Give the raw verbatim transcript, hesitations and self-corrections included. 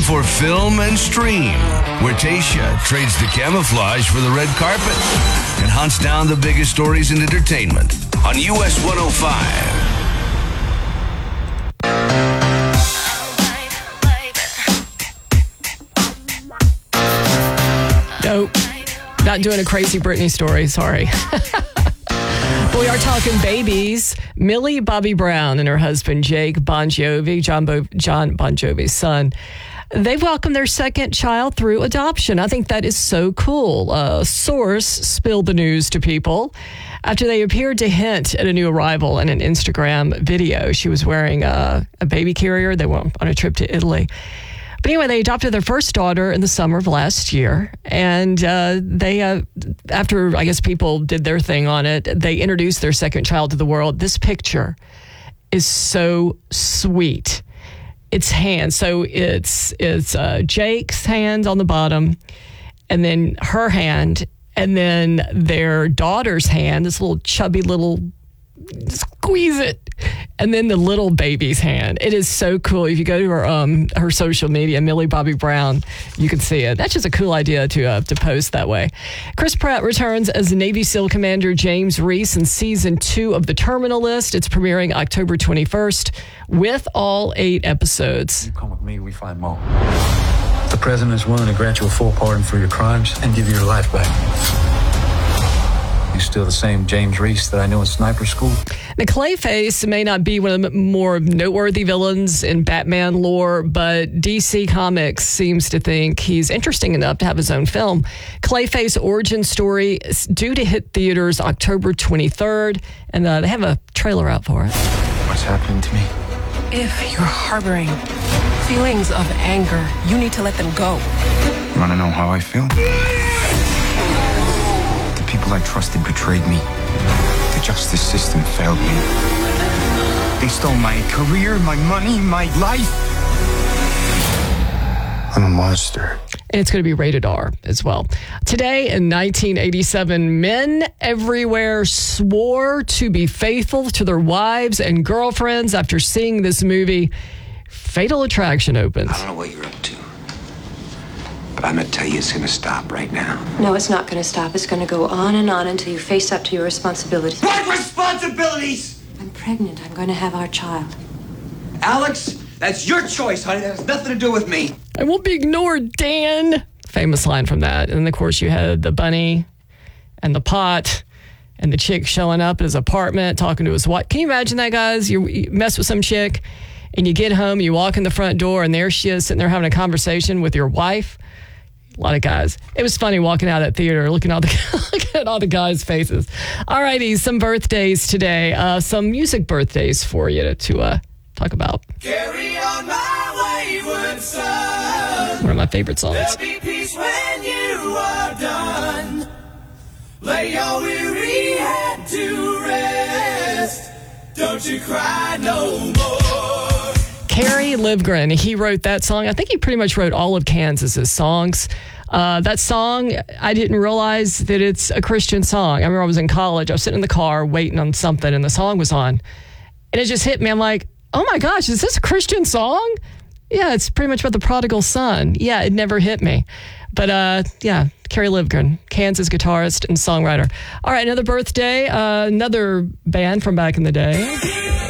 for Film and Stream, where Tayshia trades the camouflage for the red carpet and hunts down the biggest stories in entertainment on U S one oh five. Nope. Not doing a crazy Britney story, sorry. We are talking babies. Millie Bobby Brown and her husband, Jake Bon Jovi, John, Bo- John Bon Jovi's son, they welcomed their second child through adoption. I think that is so cool. A source spilled the news to people after they appeared to hint at a new arrival in an Instagram video. She was wearing a, a baby carrier. They went on a trip to Italy. But anyway, they adopted their first daughter in the summer of last year. And uh, they, uh, after I guess people did their thing on it, they introduced their second child to the world. This picture is so sweet. It's hands. So it's, it's uh, Jake's hand on the bottom, and then her hand, and then their daughter's hand, this little chubby little, squeeze it. And then the little baby's hand. It is so cool. If you go to her um her social media, Millie Bobby Brown, you can see it. That's just a cool idea to uh, to post that way. Chris Pratt returns as Navy SEAL Commander James Reese in season two of The Terminal List. It's premiering October twenty-first with all eight episodes. You come with me, we find more. The president is willing to grant you a full pardon for your crimes and give you your life back. You're still the same James Reese that I knew in sniper school. Now, Clayface may not be one of the more noteworthy villains in Batman lore, but D C Comics seems to think he's interesting enough to have his own film. Clayface origin story is due to hit theaters October twenty-third, and uh, they have a trailer out for it. What's happening to me? If you're harboring feelings of anger, you need to let them go. You want to know how I feel? The people I trusted betrayed me. The justice system failed me. They stole my career, my money, my life. I'm a monster. And it's going to be rated R as well. Today in nineteen eighty-seven, men everywhere swore to be faithful to their wives and girlfriends after seeing this movie. Fatal Attraction opens. I don't know what you're up to, but I'm going to tell you it's going to stop right now. No, it's not going to stop. It's going to go on and on until you face up to your responsibilities. What responsibilities? I'm pregnant. I'm going to have our child. Alex, that's your choice, honey. That has nothing to do with me. I won't be ignored, Dan. Famous line from that. And of course, you had the bunny and the pot and the chick showing up at his apartment talking to his wife. Can you imagine that, guys? You, you mess with some chick and you get home, you walk in the front door, and there she is sitting there having a conversation with your wife. A lot of guys. It was funny walking out of that theater, looking at all the, looking at all the guys' faces. All righty, some birthdays today. Uh, some music birthdays for you to, to uh, talk about. Carry on my wayward son. One of my favorite songs. There'll be peace when you are done. Lay your weary head to rest. Don't you cry no more. Kerry Livgren, he wrote that song. I think he pretty much wrote all of Kansas's songs. Uh, that song, I didn't realize that it's a Christian song. I remember I was in college. I was sitting in the car waiting on something, and the song was on. And it just hit me. I'm like, oh my gosh, is this a Christian song? Yeah, it's pretty much about the prodigal son. Yeah, it never hit me. But uh, yeah, Kerry Livgren, Kansas guitarist and songwriter. All right, another birthday, uh, another band from back in the day.